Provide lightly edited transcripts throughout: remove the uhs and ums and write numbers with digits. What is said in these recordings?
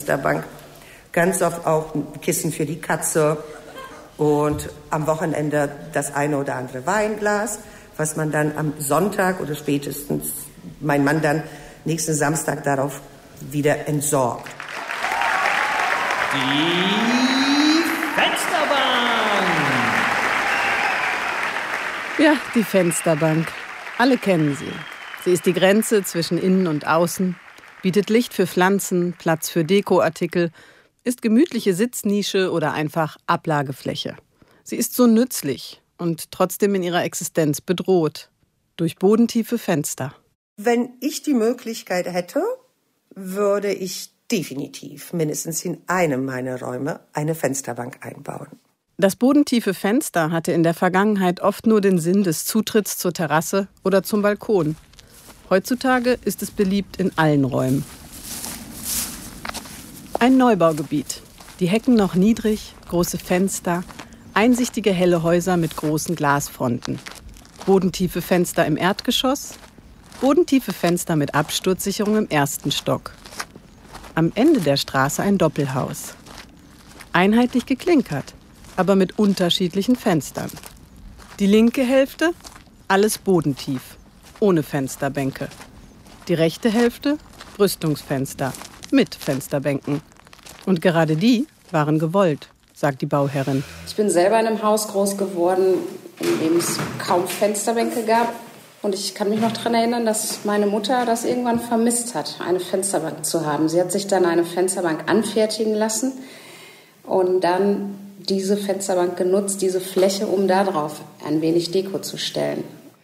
Fensterbank. Ganz oft auch ein Kissen für die Katze und am Wochenende das eine oder andere Weinglas, was man dann am Sonntag oder spätestens mein Mann dann nächsten Samstag darauf wieder entsorgt. Die Fensterbank! Ja, die Fensterbank. Alle kennen sie. Sie ist die Grenze zwischen Innen und Außen, bietet Licht für Pflanzen, Platz für Dekoartikel, ist gemütliche Sitznische oder einfach Ablagefläche. Sie ist so nützlich und trotzdem in ihrer Existenz bedroht. Durch bodentiefe Fenster. Wenn ich die Möglichkeit hätte, würde ich definitiv mindestens in einem meiner Räume eine Fensterbank einbauen. Das bodentiefe Fenster hatte in der Vergangenheit oft nur den Sinn des Zutritts zur Terrasse oder zum Balkon. Heutzutage ist es beliebt in allen Räumen. Ein Neubaugebiet. Die Hecken noch niedrig, große Fenster, einsichtige helle Häuser mit großen Glasfronten. Bodentiefe Fenster im Erdgeschoss, bodentiefe Fenster mit Absturzsicherung im ersten Stock. Am Ende der Straße ein Doppelhaus. Einheitlich geklinkert, aber mit unterschiedlichen Fenstern. Die linke Hälfte, alles bodentief, ohne Fensterbänke. Die rechte Hälfte, Brüstungsfenster, mit Fensterbänken. Und gerade die waren gewollt, sagt die Bauherrin. Ich bin selber in einem Haus groß geworden, in dem es kaum Fensterbänke gab. Und ich kann mich noch daran erinnern, dass meine Mutter das irgendwann vermisst hat, eine Fensterbank zu haben. Sie hat sich dann eine Fensterbank anfertigen lassen und dann diese Fensterbank genutzt, diese Fläche, um darauf ein wenig Deko zu stellen.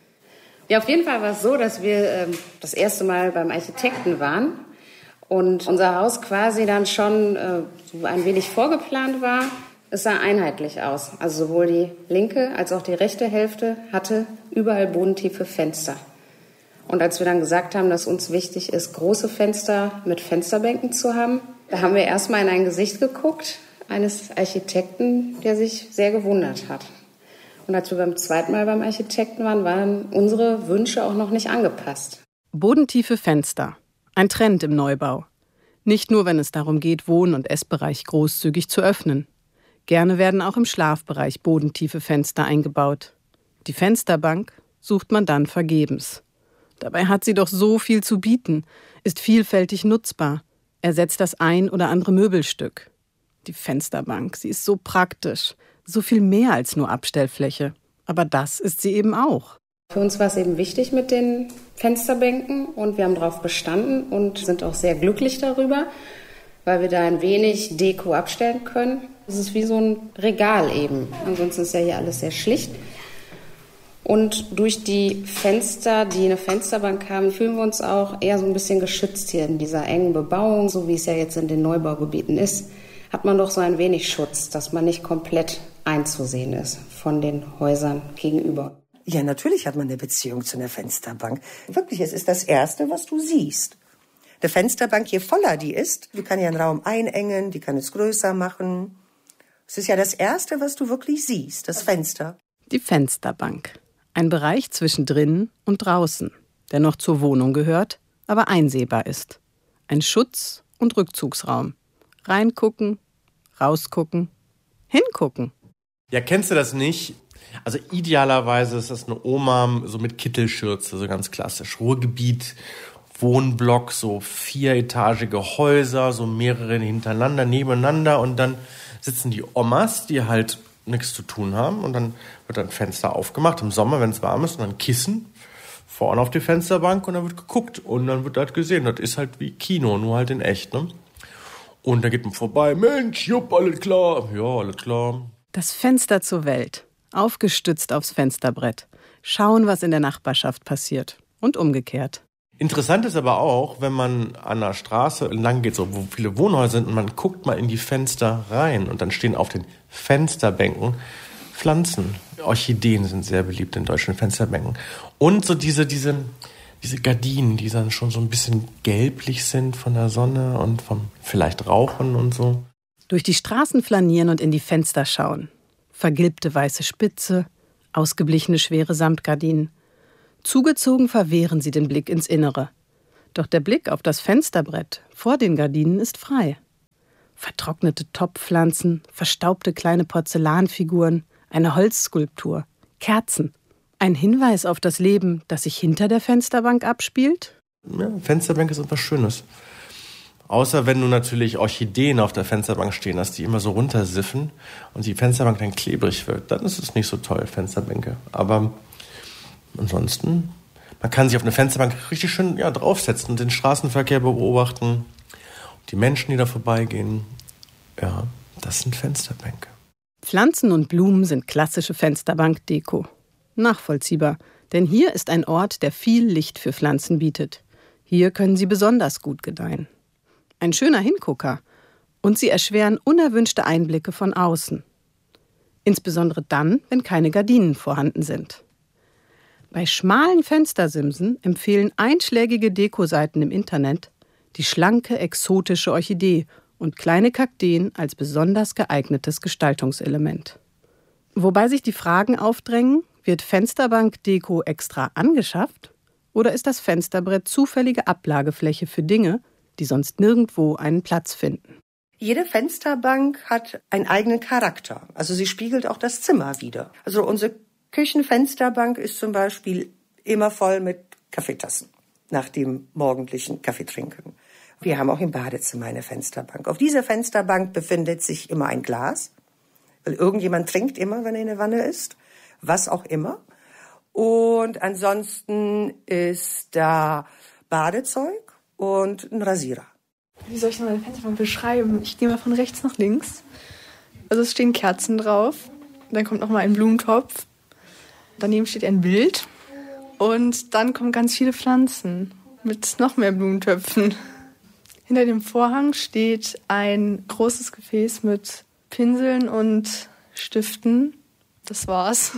Ja, auf jeden Fall war es so, dass wir das erste Mal beim Architekten waren und unser Haus quasi dann schon so ein wenig vorgeplant war. Es sah einheitlich aus. Also sowohl die linke als auch die rechte Hälfte hatte überall bodentiefe Fenster. Und als wir dann gesagt haben, dass uns wichtig ist, große Fenster mit Fensterbänken zu haben, da haben wir erstmal in ein Gesicht geguckt eines Architekten, der sich sehr gewundert hat. Und als wir beim zweiten Mal beim Architekten waren unsere Wünsche auch noch nicht angepasst. Bodentiefe Fenster. Ein Trend im Neubau. Nicht nur, wenn es darum geht, Wohn- und Essbereich großzügig zu öffnen. Gerne werden auch im Schlafbereich bodentiefe Fenster eingebaut. Die Fensterbank sucht man dann vergebens. Dabei hat sie doch so viel zu bieten, ist vielfältig nutzbar, ersetzt das ein oder andere Möbelstück. Die Fensterbank, sie ist so praktisch, so viel mehr als nur Abstellfläche. Aber das ist sie eben auch. Für uns war es eben wichtig mit den Fensterbänken und wir haben darauf bestanden und sind auch sehr glücklich darüber, weil wir da ein wenig Deko abstellen können. Es ist wie so ein Regal eben. Ansonsten ist ja hier alles sehr schlicht. Und durch die Fenster, die eine Fensterbank haben, fühlen wir uns auch eher so ein bisschen geschützt hier in dieser engen Bebauung, so wie es ja jetzt in den Neubaugebieten ist. Hat man doch so ein wenig Schutz, dass man nicht komplett einzusehen ist von den Häusern gegenüber. Ja, natürlich hat man eine Beziehung zu einer Fensterbank. Wirklich, es ist das Erste, was du siehst. Eine Fensterbank, je voller die ist, die kann ja einen Raum einengen, die kann es größer machen. Es ist ja das Erste, was du wirklich siehst, das Fenster. Die Fensterbank. Ein Bereich zwischen drinnen und draußen, der noch zur Wohnung gehört, aber einsehbar ist. Ein Schutz- und Rückzugsraum. Reingucken, rausgucken, hingucken. Ja, kennst du das nicht? Also idealerweise ist das eine Oma so mit Kittelschürze, so ganz klassisch. Ruhrgebiet, Wohnblock, so 4-etagige Häuser, so mehrere hintereinander, nebeneinander und dann sitzen die Omas, die halt nichts zu tun haben und dann wird ein Fenster aufgemacht im Sommer, wenn es warm ist und dann Kissen vorne auf die Fensterbank und dann wird geguckt und dann wird halt gesehen, das ist halt wie Kino, nur halt in echt, ne? Und da geht man vorbei, Mensch, jupp, alles klar, ja, alles klar. Das Fenster zur Welt, aufgestützt aufs Fensterbrett, schauen, was in der Nachbarschaft passiert und umgekehrt. Interessant ist aber auch, wenn man an der Straße lang geht, so, wo viele Wohnhäuser sind und man guckt mal in die Fenster rein und dann stehen auf den Fensterbänken Pflanzen. Orchideen sind sehr beliebt in deutschen Fensterbänken. Und so diese Gardinen, die dann schon so ein bisschen gelblich sind von der Sonne und vom vielleicht Rauchen und so. Durch die Straßen flanieren und in die Fenster schauen. Vergilbte weiße Spitze, ausgeblichene schwere Samtgardinen. Zugezogen verwehren sie den Blick ins Innere. Doch der Blick auf das Fensterbrett vor den Gardinen ist frei. Vertrocknete Topfpflanzen, verstaubte kleine Porzellanfiguren, eine Holzskulptur, Kerzen. Ein Hinweis auf das Leben, das sich hinter der Fensterbank abspielt? Ja, Fensterbänke sind was Schönes. Außer wenn du natürlich Orchideen auf der Fensterbank stehen hast, die immer so runtersiffen und die Fensterbank dann klebrig wird, dann ist es nicht so toll, Fensterbänke. Aber ansonsten, man kann sich auf eine Fensterbank richtig schön draufsetzen und den Straßenverkehr beobachten. Die Menschen, die da vorbeigehen, ja, das sind Fensterbänke. Pflanzen und Blumen sind klassische Fensterbank-Deko. Nachvollziehbar, denn hier ist ein Ort, der viel Licht für Pflanzen bietet. Hier können sie besonders gut gedeihen. Ein schöner Hingucker. Und sie erschweren unerwünschte Einblicke von außen. Insbesondere dann, wenn keine Gardinen vorhanden sind. Bei schmalen Fenstersimsen empfehlen einschlägige Dekoseiten im Internet die schlanke, exotische Orchidee und kleine Kakteen als besonders geeignetes Gestaltungselement. Wobei sich die Fragen aufdrängen, wird Fensterbank-Deko extra angeschafft oder ist das Fensterbrett zufällige Ablagefläche für Dinge, die sonst nirgendwo einen Platz finden? Jede Fensterbank hat einen eigenen Charakter. Also sie spiegelt auch das Zimmer wider. Also unsere Küchenfensterbank ist zum Beispiel immer voll mit Kaffeetassen nach dem morgendlichen Kaffeetrinken. Wir haben auch im Badezimmer eine Fensterbank. Auf dieser Fensterbank befindet sich immer ein Glas, weil irgendjemand trinkt immer, wenn er in der Wanne ist, was auch immer. Und ansonsten ist da Badezeug und ein Rasierer. Wie soll ich meine Fensterbank beschreiben? Ich gehe mal von rechts nach links. Also es stehen Kerzen drauf, dann kommt noch mal ein Blumentopf, daneben steht ein Bild und dann kommen ganz viele Pflanzen mit noch mehr Blumentöpfen. Hinter dem Vorhang steht ein großes Gefäß mit Pinseln und Stiften. Das war's.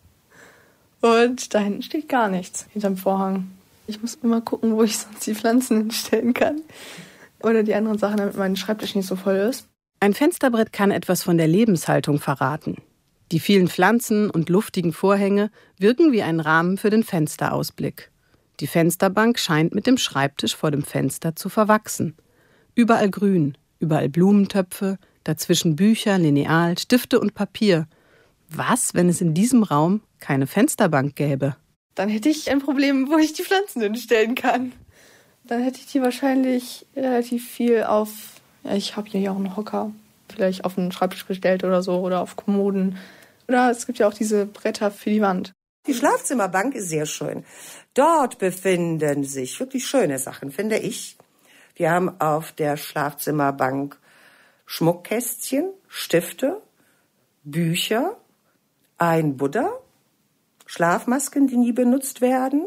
Und da hinten steht gar nichts hinterm Vorhang. Ich muss immer gucken, wo ich sonst die Pflanzen hinstellen kann. Oder die anderen Sachen, damit mein Schreibtisch nicht so voll ist. Ein Fensterbrett kann etwas von der Lebenshaltung verraten. Die vielen Pflanzen und luftigen Vorhänge wirken wie ein Rahmen für den Fensterausblick. Die Fensterbank scheint mit dem Schreibtisch vor dem Fenster zu verwachsen. Überall grün, überall Blumentöpfe, dazwischen Bücher, Lineal, Stifte und Papier. Was, wenn es in diesem Raum keine Fensterbank gäbe? Dann hätte ich ein Problem, wo ich die Pflanzen hinstellen kann. Dann hätte ich die wahrscheinlich relativ viel auf, ich habe hier auch einen Hocker, vielleicht auf den Schreibtisch gestellt oder so, oder auf Kommoden. Oder es gibt ja auch diese Bretter für die Wand. Die Schlafzimmerbank ist sehr schön. Dort befinden sich wirklich schöne Sachen, finde ich. Wir haben auf der Schlafzimmerbank Schmuckkästchen, Stifte, Bücher, ein Buddha, Schlafmasken, die nie benutzt werden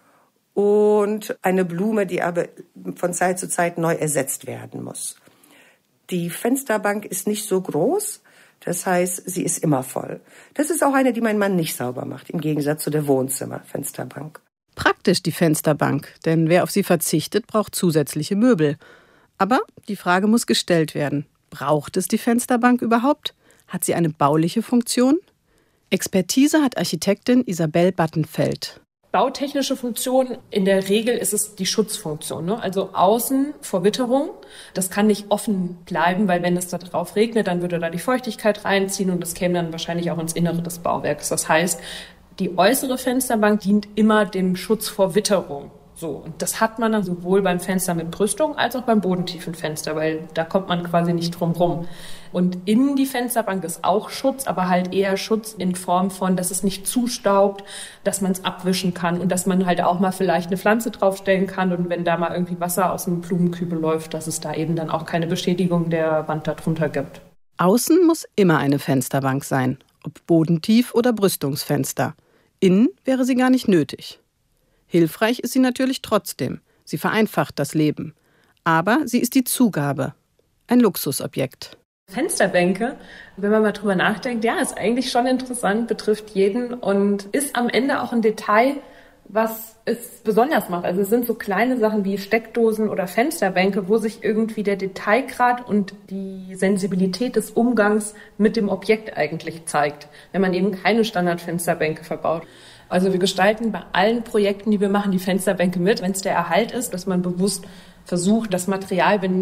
und eine Blume, die aber von Zeit zu Zeit neu ersetzt werden muss. Die Fensterbank ist nicht so groß, das heißt, sie ist immer voll. Das ist auch eine, die mein Mann nicht sauber macht, im Gegensatz zu der Wohnzimmerfensterbank. Praktisch die Fensterbank, denn wer auf sie verzichtet, braucht zusätzliche Möbel. Aber die Frage muss gestellt werden. Braucht es die Fensterbank überhaupt? Hat sie eine bauliche Funktion? Expertise hat Architektin Isabel Battenfeld. Bautechnische Funktion, in der Regel ist es die Schutzfunktion, ne? Also außen vor Witterung. Das kann nicht offen bleiben, weil wenn es da drauf regnet, dann würde da die Feuchtigkeit reinziehen und das käme dann wahrscheinlich auch ins Innere des Bauwerks. Das heißt, die äußere Fensterbank dient immer dem Schutz vor Witterung. So, und das hat man dann sowohl beim Fenster mit Brüstung als auch beim bodentiefen Fenster, weil da kommt man quasi nicht drum rum. Und in die Fensterbank ist auch Schutz, aber halt eher Schutz in Form von, dass es nicht zustaubt, dass man es abwischen kann und dass man halt auch mal vielleicht eine Pflanze draufstellen kann und wenn da mal irgendwie Wasser aus dem Blumenkübel läuft, dass es da eben dann auch keine Beschädigung der Wand darunter gibt. Außen muss immer eine Fensterbank sein, ob bodentief oder Brüstungsfenster. Innen wäre sie gar nicht nötig. Hilfreich ist sie natürlich trotzdem. Sie vereinfacht das Leben. Aber sie ist die Zugabe. Ein Luxusobjekt. Fensterbänke, wenn man mal drüber nachdenkt, ja, ist eigentlich schon interessant, betrifft jeden und ist am Ende auch ein Detail, was es besonders macht. Also es sind so kleine Sachen wie Steckdosen oder Fensterbänke, wo sich irgendwie der Detailgrad und die Sensibilität des Umgangs mit dem Objekt eigentlich zeigt, wenn man eben keine Standardfensterbänke verbaut. Also wir gestalten bei allen Projekten, die wir machen, die Fensterbänke mit, wenn es der Erhalt ist, dass man bewusst versucht, das Material, wenn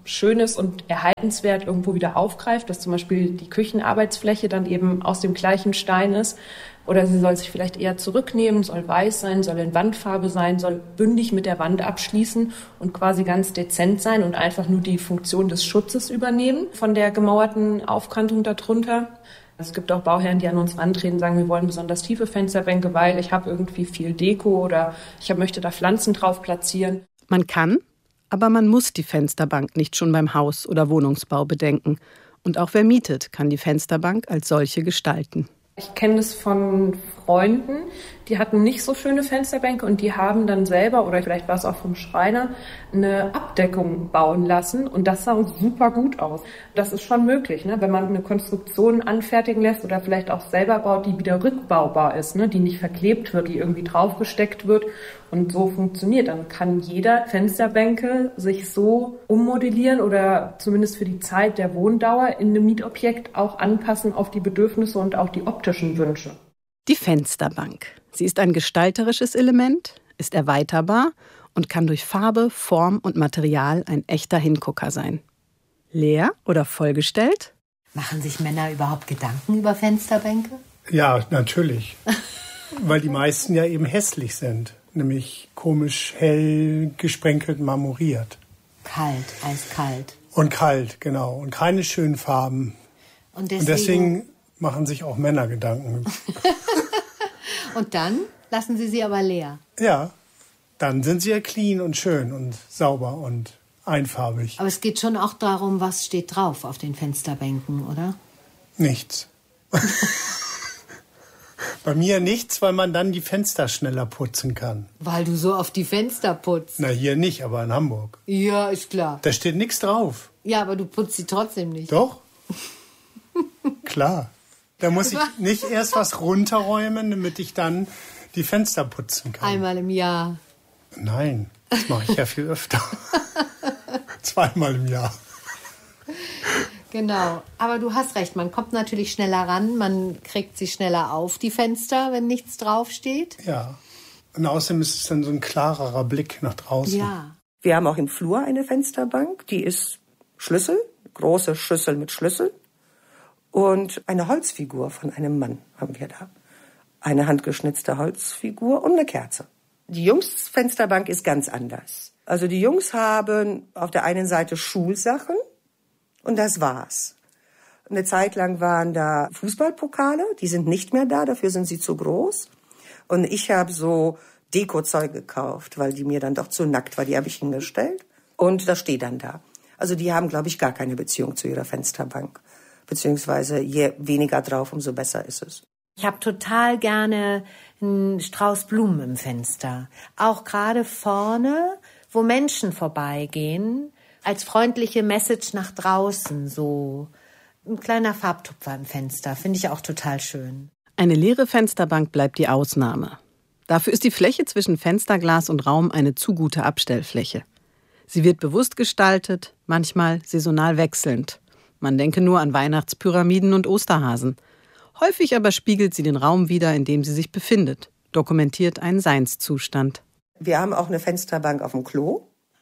Schönes und erhaltenswert irgendwo wieder aufgreift, dass zum Beispiel die Küchenarbeitsfläche dann eben aus dem gleichen Stein ist. Oder sie soll sich vielleicht eher zurücknehmen, soll weiß sein, soll in Wandfarbe sein, soll bündig mit der Wand abschließen und quasi ganz dezent sein und einfach nur die Funktion des Schutzes übernehmen von der gemauerten Aufkantung darunter. Es gibt auch Bauherren, die an uns rantreten und sagen, wir wollen besonders tiefe Fensterbänke, weil ich habe irgendwie viel Deko oder ich möchte da Pflanzen drauf platzieren. Man kann, aber man muss die Fensterbank nicht schon beim Haus- oder Wohnungsbau bedenken. Und auch wer mietet, kann die Fensterbank als solche gestalten. Ich kenne das von Freunden, die hatten nicht so schöne Fensterbänke und die haben dann selber, oder vielleicht war es auch vom Schreiner, eine Abdeckung bauen lassen und das sah super gut aus. Das ist schon möglich, ne? Wenn man eine Konstruktion anfertigen lässt oder vielleicht auch selber baut, die wieder rückbaubar ist, ne? Die nicht verklebt wird, die irgendwie draufgesteckt wird und so funktioniert. Dann kann jeder Fensterbänke sich so ummodellieren oder zumindest für die Zeit der Wohndauer in einem Mietobjekt auch anpassen auf die Bedürfnisse und auch die optischen Wünsche. Die Fensterbank. Sie ist ein gestalterisches Element, ist erweiterbar und kann durch Farbe, Form und Material ein echter Hingucker sein. Leer oder vollgestellt? Machen sich Männer überhaupt Gedanken über Fensterbänke? Ja, natürlich. Weil die meisten ja eben hässlich sind. Nämlich komisch, hell, gesprenkelt, marmoriert. Kalt, eiskalt. Und kalt, genau. Und keine schönen Farben. Und deswegen machen sich auch Männer Gedanken. Und dann lassen Sie sie aber leer. Ja, dann sind sie ja clean und schön und sauber und einfarbig. Aber es geht schon auch darum, was steht drauf auf den Fensterbänken, oder? Nichts. Bei mir nichts, weil man dann die Fenster schneller putzen kann. Weil du so auf die Fenster putzt. Na, hier nicht, aber in Hamburg. Ja, ist klar. Da steht nichts drauf. Ja, aber du putzt sie trotzdem nicht. Doch? Klar. Da muss ich nicht erst was runterräumen, damit ich dann die Fenster putzen kann. Einmal im Jahr. Nein, das mache ich ja viel öfter. 2-mal im Jahr. Genau, aber du hast recht, man kommt natürlich schneller ran, man kriegt sie schneller auf, die Fenster, wenn nichts draufsteht. Ja, und außerdem ist es dann so ein klarerer Blick nach draußen. Ja. Wir haben auch im Flur eine Fensterbank, die ist Schlüssel, große Schüssel mit Schlüssel. Und eine Holzfigur von einem Mann haben wir da. Eine handgeschnitzte Holzfigur und eine Kerze. Die Jungs-Fensterbank ist ganz anders. Also die Jungs haben auf der einen Seite Schulsachen und das war's. Eine Zeit lang waren da Fußballpokale, die sind nicht mehr da, dafür sind sie zu groß. Und ich habe so Dekozeug gekauft, weil die mir dann doch zu nackt war, die habe ich hingestellt. Und das steht dann da. Also die haben, glaube ich, gar keine Beziehung zu ihrer Fensterbank. Beziehungsweise je weniger drauf, umso besser ist es. Ich habe total gerne einen Strauß Blumen im Fenster. Auch gerade vorne, wo Menschen vorbeigehen, als freundliche Message nach draußen, so ein kleiner Farbtupfer im Fenster. Finde ich auch total schön. Eine leere Fensterbank bleibt die Ausnahme. Dafür ist die Fläche zwischen Fensterglas und Raum eine zu gute Abstellfläche. Sie wird bewusst gestaltet, manchmal saisonal wechselnd. Man denke nur an Weihnachtspyramiden und Osterhasen. Häufig aber spiegelt sie den Raum wider, in dem sie sich befindet, dokumentiert einen Seinszustand. Wir haben auch eine Fensterbank auf dem Klo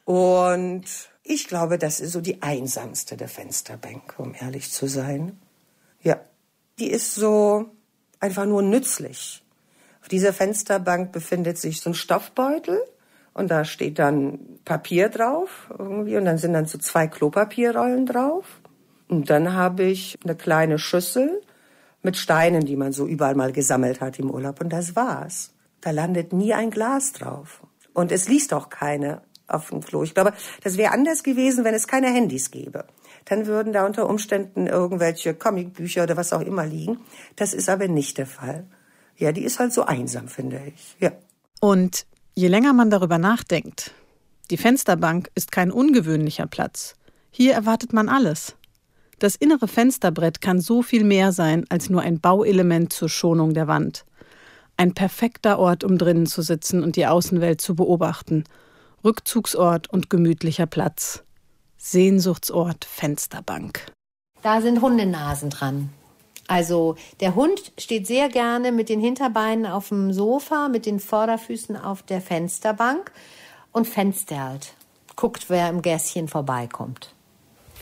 und ich glaube, das ist so die einsamste der Fensterbänke, um ehrlich zu sein. Ja, die ist so einfach nur nützlich. Auf dieser Fensterbank befindet sich so ein Stoffbeutel und da steht dann Papier drauf irgendwie und dann sind dann so 2 Klopapierrollen drauf. Und dann habe ich eine kleine Schüssel mit Steinen, die man so überall mal gesammelt hat im Urlaub. Und das war's. Da landet nie ein Glas drauf. Und es liest auch keine auf dem Klo. Ich glaube, das wäre anders gewesen, wenn es keine Handys gäbe. Dann würden da unter Umständen irgendwelche Comicbücher oder was auch immer liegen. Das ist aber nicht der Fall. Ja, die ist halt so einsam, finde ich. Ja. Und je länger man darüber nachdenkt, die Fensterbank ist kein ungewöhnlicher Platz. Hier erwartet man alles. Das innere Fensterbrett kann so viel mehr sein als nur ein Bauelement zur Schonung der Wand. Ein perfekter Ort, um drinnen zu sitzen und die Außenwelt zu beobachten. Rückzugsort und gemütlicher Platz. Sehnsuchtsort Fensterbank. Da sind Hundenasen dran. Also der Hund steht sehr gerne mit den Hinterbeinen auf dem Sofa, mit den Vorderfüßen auf der Fensterbank und fensterlt. Guckt, wer im Gässchen vorbeikommt.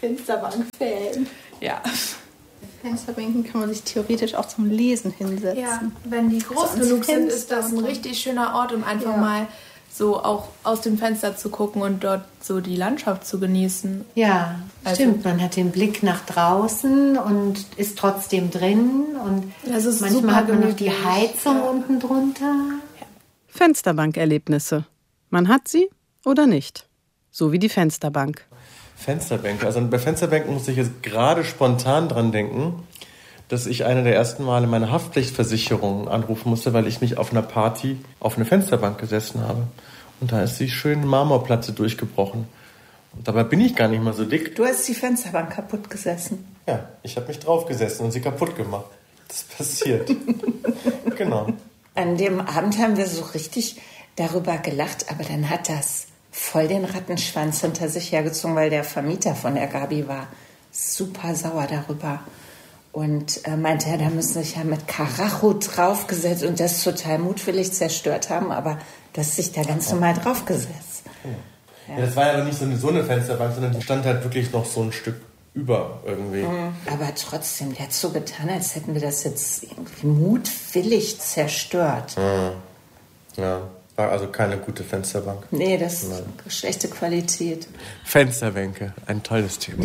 Fensterbank-Fan. Ja. Fensterbänken kann man sich theoretisch auch zum Lesen hinsetzen. Ja, wenn die groß genug sind, ist das ein richtig schöner Ort, um einfach mal so auch aus dem Fenster zu gucken und dort so die Landschaft zu genießen. Ja, stimmt. Man hat den Blick nach draußen und ist trotzdem drin. Und das ist manchmal hat man noch die Heizung unten drunter. Ja. Fensterbankerlebnisse. Man hat sie oder nicht. So wie die Fensterbank. Fensterbänke. Also bei Fensterbänken muss ich jetzt gerade spontan dran denken, dass ich eine der ersten Male meine Haftpflichtversicherung anrufen musste, weil ich mich auf einer Party auf eine Fensterbank gesessen habe. Und da ist die schöne Marmorplatte durchgebrochen. Und dabei bin ich gar nicht mal so dick. Du hast die Fensterbank kaputt gesessen. Ja, ich habe mich drauf gesessen und sie kaputt gemacht. Das passiert. Genau. An dem Abend haben wir so richtig darüber gelacht, aber dann hat das voll den Rattenschwanz hinter sich hergezogen, weil der Vermieter von der Gabi war super sauer darüber. Und meinte, ja, da müssen sich ja mit Karacho draufgesetzt und das total mutwillig zerstört haben, aber das sich da ganz normal draufgesetzt. Ja, das war ja aber nicht so eine Fensterbank, sondern die stand halt wirklich noch so ein Stück über irgendwie. Aber trotzdem, der hat so getan, als hätten wir das jetzt irgendwie mutwillig zerstört. Ja, war also keine gute Fensterbank. Nee, das ist schlechte Qualität. Fensterbänke, ein tolles Thema.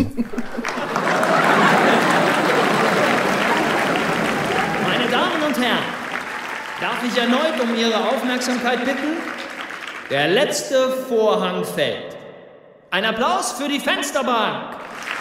Meine Damen und Herren, darf ich erneut um Ihre Aufmerksamkeit bitten? Der letzte Vorhang fällt. Ein Applaus für die Fensterbank.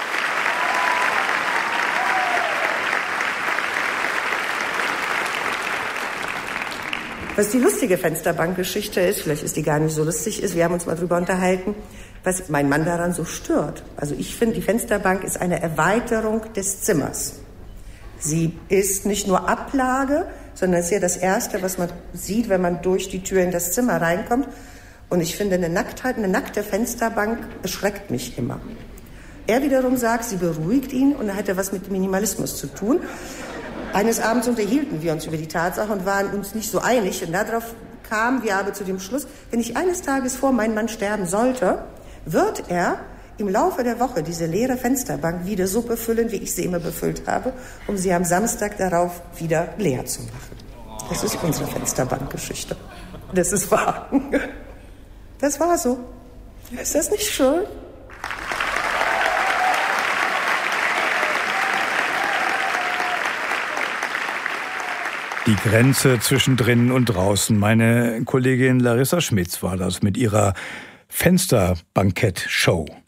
Was die lustige Fensterbankgeschichte ist, vielleicht ist die gar nicht so lustig, ist, wir haben uns mal drüber unterhalten, was mein Mann daran so stört. Also ich finde, die Fensterbank ist eine Erweiterung des Zimmers. Sie ist nicht nur Ablage, sondern ist ja das Erste, was man sieht, wenn man durch die Tür in das Zimmer reinkommt. Und ich finde, eine nackte Fensterbank erschreckt mich immer. Er wiederum sagt, sie beruhigt ihn und er hatte was mit Minimalismus zu tun. Eines Abends unterhielten wir uns über die Tatsache und waren uns nicht so einig. Und darauf kamen wir aber zu dem Schluss, wenn ich eines Tages vor meinem Mann sterben sollte, wird er im Laufe der Woche diese leere Fensterbank wieder so befüllen, wie ich sie immer befüllt habe, um sie am Samstag darauf wieder leer zu machen. Das ist unsere Fensterbankgeschichte. Das ist wahr. Das war so. Ist das nicht schön? Die Grenze zwischen drinnen und draußen. Meine Kollegin Larissa Schmitz war das mit ihrer Fensterbankett-Show.